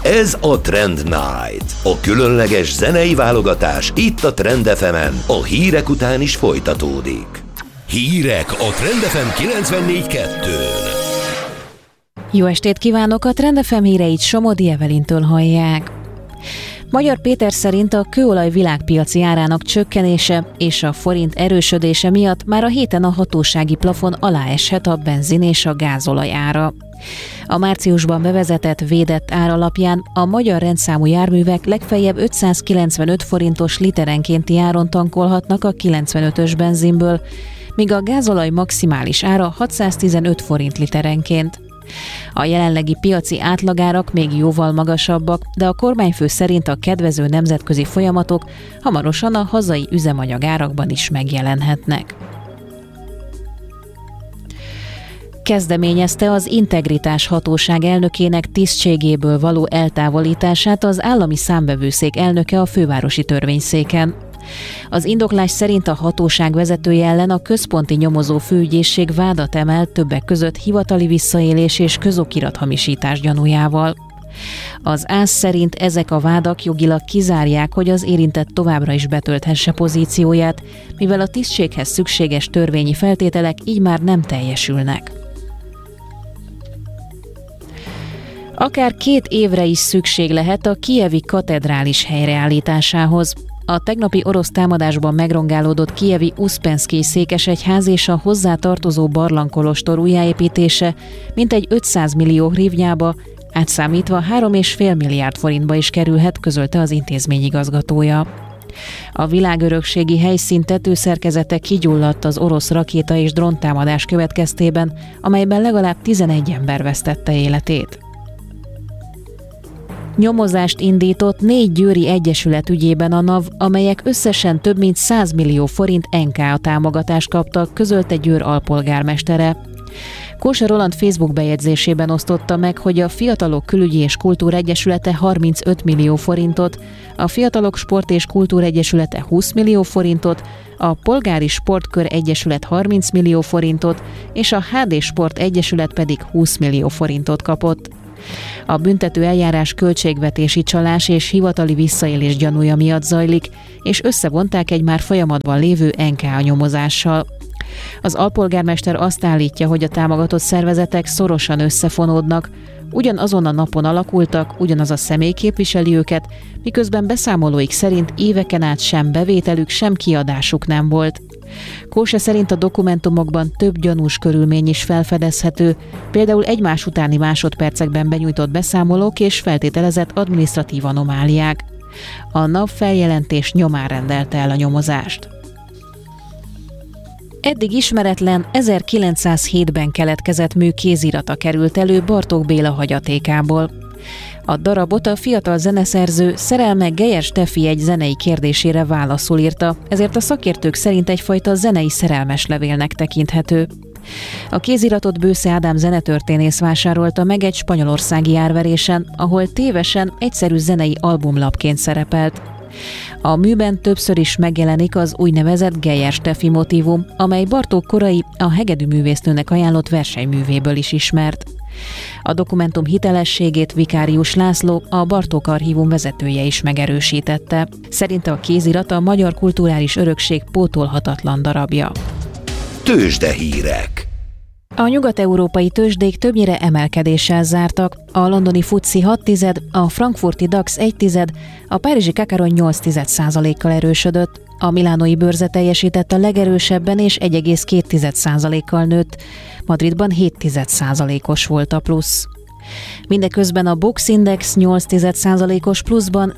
Ez a Trend Night, a különleges zenei válogatás itt a Trend FM-en, a hírek után is folytatódik. Hírek a Trend FM 94.2-n. Jó estét kívánok, a Trend FM híreit Somodi Evelintől hallják. Magyar Péter szerint a kőolaj világpiaci árának csökkenése és a forint erősödése miatt már a héten a hatósági plafon alá eshet a benzin és a gázolaj ára. A márciusban bevezetett védett ár alapján a magyar rendszámú járművek legfeljebb 595 forintos literenkénti áron tankolhatnak a 95-ös benzinből, míg a gázolaj maximális ára 615 forint literenként. A jelenlegi piaci átlagárak még jóval magasabbak, de a kormányfő szerint a kedvező nemzetközi folyamatok hamarosan a hazai üzemanyagárakban is megjelenhetnek. Kezdeményezte az Integritás Hatóság elnökének tisztségéből való eltávolítását az Állami Számvevőszék elnöke a Fővárosi Törvényszéken. Az indoklás szerint a hatóság vezetője ellen a Központi Nyomozó Főügyészség vádat emelt többek között hivatali visszaélés és közokirathamisítás gyanújával. Az ÁSZ szerint ezek a vádak jogilag kizárják, hogy az érintett továbbra is betölthesse pozícióját, mivel a tisztséghez szükséges törvényi feltételek így már nem teljesülnek. Akár 2 évre is szükség lehet a kijevi katedrális helyreállításához. A tegnapi orosz támadásban megrongálódott kijevi Uszpenszkij székesegyház és a hozzá tartozó barlangkolostor újjáépítése mintegy 500 millió hrivnyába, átszámítva 3,5 milliárd forintba is kerülhet, közölte az intézmény igazgatója. A világörökségi helyszín tetőszerkezete kigyulladt az orosz rakéta és dróntámadás következtében, amelyben legalább 11 ember vesztette életét. Nyomozást indított 4 győri egyesület ügyében a NAV, amelyek összesen több mint 100 millió forint NKA támogatást kaptak, közölte Győr alpolgármestere. Kósa Roland Facebook bejegyzésében osztotta meg, hogy a Fiatalok Külügyi és Kultúregyesülete 35 millió forintot, a Fiatalok Sport és Kultúregyesülete 20 millió forintot, a Polgári Sportkör Egyesület 30 millió forintot, és a HD Sport Egyesület pedig 20 millió forintot kapott. A büntető eljárás költségvetési csalás és hivatali visszaélés gyanúja miatt zajlik, és összevonták egy már folyamatban lévő NKA nyomozással. Az alpolgármester azt állítja, hogy a támogatott szervezetek szorosan összefonódnak, ugyanazon a napon alakultak, ugyanaz a személy képviseli őket, miközben beszámolóik szerint éveken át sem bevételük, sem kiadásuk nem volt. Kósa szerint a dokumentumokban több gyanús körülmény is felfedezhető, például egymás utáni másodpercekben benyújtott beszámolók és feltételezett adminisztratív anomáliák. A NAV feljelentés nyomán rendelte el a nyomozást. Eddig ismeretlen 1907-ben keletkezett mű kézirata került elő Bartók Béla hagyatékából. A darabot a fiatal zeneszerző szerelme Geyer Steffi egy zenei kérdésére válaszul írta, ezért a szakértők szerint egyfajta zenei szerelmes levélnek tekinthető. A kéziratot Bősze Ádám zenetörténész vásárolta meg egy spanyolországi árverésen, ahol tévesen egyszerű zenei albumlapként szerepelt. A műben többször is megjelenik az úgynevezett Geyer Steffi motívum, amely Bartók korai, a hegedűművésznőnek ajánlott versenyművéből is ismert. A dokumentum hitelességét Vikárius László, a Bartók Archívum vezetője is megerősítette. Szerinte a kézirat a magyar kulturális örökség pótolhatatlan darabja. Tőzsdehírek. A nyugat-európai tőzsdék többnyire emelkedéssel zártak, a londoni FTSE 6, a frankfurti DAX 1, a párizsi CAC 8,1%-kal erősödött, a milánói bőrze teljesített a legerősebben és 1,2%-kal nőtt, Madridban 0,7%-os volt a plusz. Mindeközben a Bux Index 0,8%-os pluszban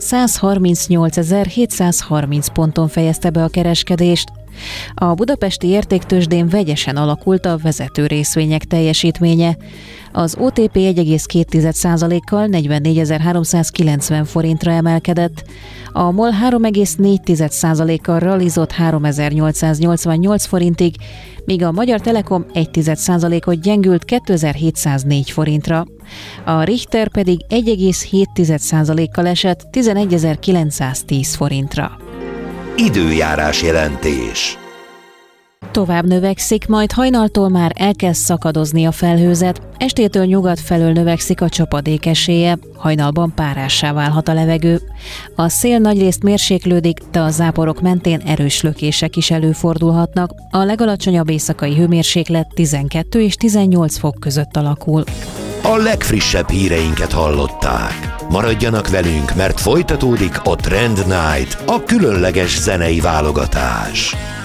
138.730 ponton fejezte be a kereskedést. A budapesti értéktőzsdén vegyesen alakult a vezető részvények teljesítménye. Az OTP 1,2%-kal 44.390 forintra emelkedett, a MOL 3,4%-kal rallizott 3.888 forintig, míg a Magyar Telekom 1%-ot gyengült 2.704 forintra. A Richter pedig 1,7%-kal esett 11.910 forintra. Időjárás jelentés. tovább növekszik, majd hajnaltól már elkezd szakadozni a felhőzet, estétől nyugat felől növekszik a csapadék esélye, hajnalban párássá válhat a levegő. A szél nagyrészt mérséklődik, de a záporok mentén erős lökések is előfordulhatnak, a legalacsonyabb éjszakai hőmérséklet 12 és 18 fok között alakul. A legfrissebb híreinket hallották. Maradjanak velünk, mert folytatódik a Trend Night, a különleges zenei válogatás.